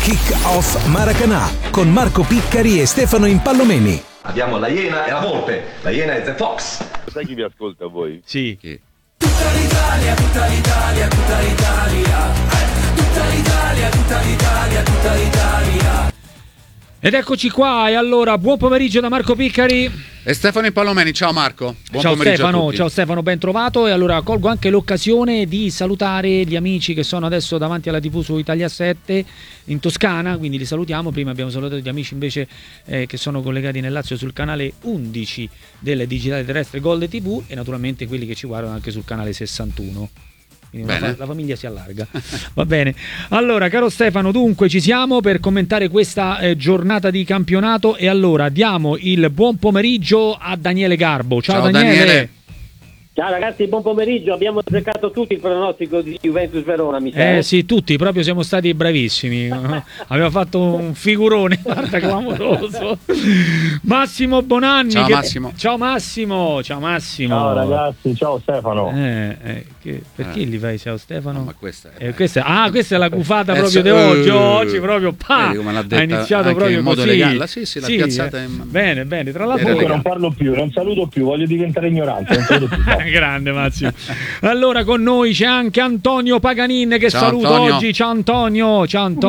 Kick Off Maracanã con Marco Piccari e Stefano Impallomeni. Abbiamo la Iena e la Volpe. La Iena è The Fox. Sai chi vi ascolta a voi? Sì. Chi? Tutta l'Italia, tutta l'Italia, tutta l'Italia. Tutta l'Italia, tutta l'Italia, tutta l'Italia. Ed eccoci qua, e allora buon pomeriggio da Marco Piccari e Stefano Impallomeni. Ciao Marco, buon ciao pomeriggio Stefano, a tutti. ciao Stefano, ben trovato. E allora colgo anche l'occasione di salutare gli amici che sono adesso davanti alla TV su Italia 7 in Toscana, quindi li salutiamo. Prima abbiamo salutato gli amici invece che sono collegati nel Lazio sul canale 11 del digitale terrestre Gold TV, e naturalmente quelli che ci guardano anche sul canale 61. Quindi la famiglia si allarga. Va bene. Allora, caro Stefano, dunque ci siamo per commentare questa giornata di campionato, e allora diamo il buon pomeriggio a Daniele Garbo. Ciao Daniele. Ciao ragazzi, buon pomeriggio. Abbiamo azzeccato tutti il pronostico di Juventus Verona, mi sa. Sì, tutti, proprio siamo stati bravissimi. Abbiamo fatto un figurone, guarda, clamoroso. Massimo Bonanni. Ciao Massimo. Ciao Massimo. Ciao Massimo. Ciao ragazzi, ciao Stefano. Perché gli fai ciao Stefano? No, ma questa è la cufata proprio di oggi. Oggi proprio ha iniziato proprio in modo così. legale. Sì, l'ha piazzata bene. Tra l'altro comunque non parlo più, non saluto più, voglio diventare ignorante, non saluto più. Grande Massimo. Allora con noi c'è anche Antonio Paganin che ciao, saluto Antonio. oggi. Ciao Antonio.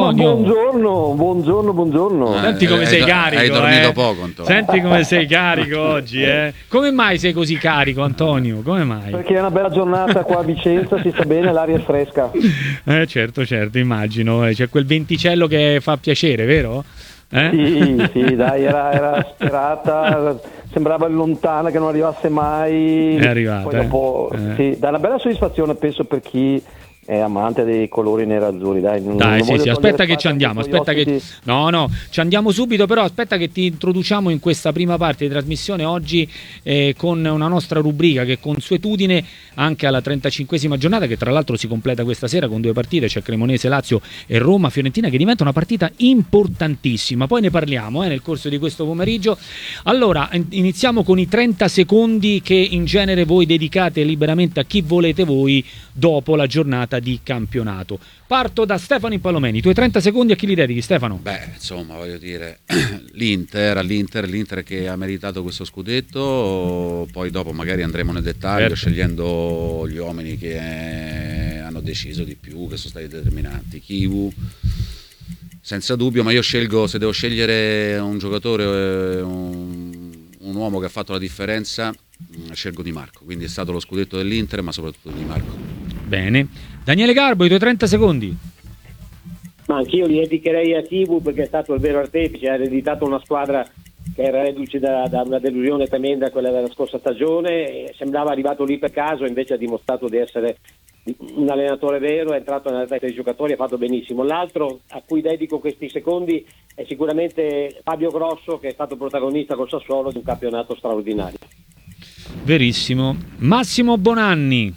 Buongiorno. Senti come sei carico. Hai dormito poco, Antonio. Senti come sei carico oggi, Come mai sei così carico, Antonio? Come mai? Perché è una bella giornata qua a Vicenza, si sta bene, l'aria è fresca. Certo, immagino. C'è quel venticello che fa piacere, vero? Sì, dai, era sperata, sembrava lontana che non arrivasse mai. È arrivata. Poi dopo, sì, dà una bella soddisfazione, penso, per chi è amante dei colori nerazzurri. Dai, sì, aspetta che ci andiamo, ci andiamo subito, però aspetta che ti introduciamo in questa prima parte di trasmissione oggi con una nostra rubrica che è consuetudine anche alla 35esima giornata, che tra l'altro si completa questa sera con due partite, c'è Cremonese Lazio e Roma Fiorentina, che diventa una partita importantissima. Poi ne parliamo nel corso di questo pomeriggio. Allora, iniziamo con i 30 secondi che in genere voi dedicate liberamente a chi volete voi dopo la giornata di campionato. Parto da Stefano Impallomeni. I tuoi 30 secondi a chi li dedichi, Stefano? Insomma, voglio dire, l'Inter che ha meritato questo scudetto. Poi dopo magari andremo nel dettaglio, scegliendo gli uomini che hanno deciso di più, che sono stati determinanti. Chivu, senza dubbio, ma io scelgo, se devo scegliere un giocatore, un uomo che ha fatto la differenza, scelgo Di Marco. Quindi è stato lo scudetto dell'Inter, ma soprattutto Di Marco. Bene. Daniele Garbo, i tuoi 30 secondi. Ma anch'io li dedicherei a Chivu, perché è stato il vero artefice, ha ereditato una squadra che era reduce da una delusione tremenda, quella della scorsa stagione, sembrava arrivato lì per caso, invece ha dimostrato di essere un allenatore vero, è entrato nella testa dei giocatori, ha fatto benissimo. L'altro a cui dedico questi secondi è sicuramente Fabio Grosso, che è stato protagonista col Sassuolo di un campionato straordinario. Verissimo. Massimo Bonanni.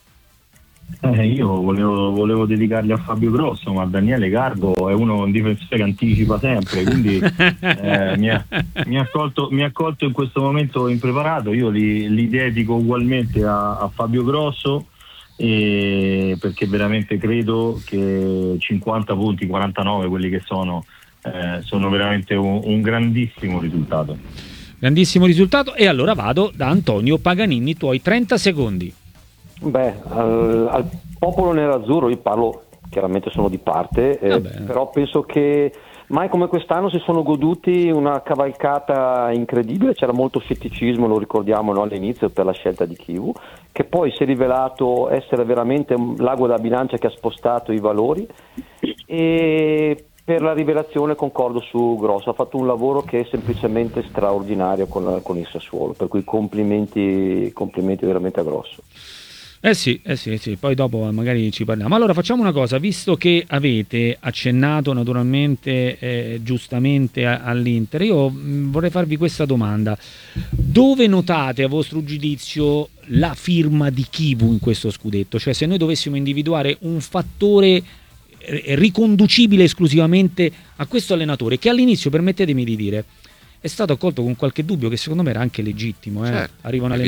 Io volevo dedicarli a Fabio Grosso, ma Daniele Garbo è un difensore che anticipa sempre, quindi mi ha colto in questo momento impreparato. Io li dedico ugualmente a Fabio Grosso, perché veramente credo che 50 punti, 49 quelli che sono veramente un grandissimo risultato. Grandissimo risultato. E allora vado da Antonio Paganini, i tuoi 30 secondi. Al popolo nerazzurro io parlo, chiaramente sono di parte, però penso che mai come quest'anno si sono goduti una cavalcata incredibile. C'era molto scetticismo, lo ricordiamo, all'inizio, per la scelta di Chivu, che poi si è rivelato essere veramente un l'ago da bilancia che ha spostato i valori, e per la rivelazione concordo su Grosso, ha fatto un lavoro che è semplicemente straordinario con il Sassuolo, per cui complimenti veramente a Grosso. Sì, poi dopo magari ci parliamo. Allora facciamo una cosa, visto che avete accennato naturalmente giustamente all'Inter, io vorrei farvi questa domanda: dove notate a vostro giudizio la firma di Chivu in questo scudetto? Cioè, se noi dovessimo individuare un fattore riconducibile esclusivamente a questo allenatore, che all'inizio, permettetemi di dire, è stato accolto con qualche dubbio, che secondo me era anche legittimo. Certo. Arriva un allenatore